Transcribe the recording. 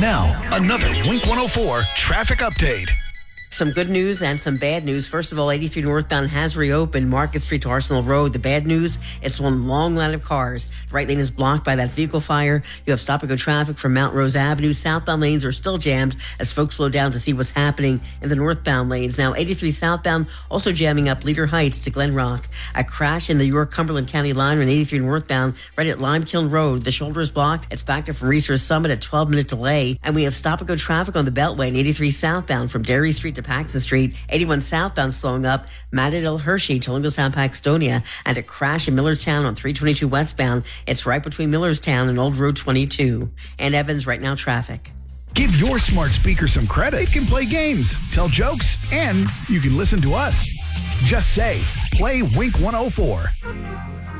Now, another Wink 104 traffic update. Some good news and some bad news. First of all, 83 northbound has reopened Market Street to Arsenal Road. The bad news, it's one long line of cars. The right lane is blocked by that vehicle fire. You have stop-and-go traffic from Mount Rose Avenue. Southbound lanes are still jammed as folks slow down to see what's happening in the northbound lanes. Now, 83 southbound also jamming up Leader Heights to Glen Rock. A crash in the York-Cumberland County line on 83 northbound right at Lime Kiln Road. The shoulder is blocked. It's backed up from Research Summit at 12-minute delay. And we have stop-and-go traffic on the Beltway in 83 southbound from Derry Street to Paxton Street. 81 southbound slowing up Mattadale Hershey to Lingelstown Paxtonia, and a crash in Millerstown on 322 westbound. It's right between Millerstown and Old Road 22. And Evans, right now traffic. Give your smart speaker some credit. It can play games, tell jokes, and you can listen to us. Just say, play Wink 104.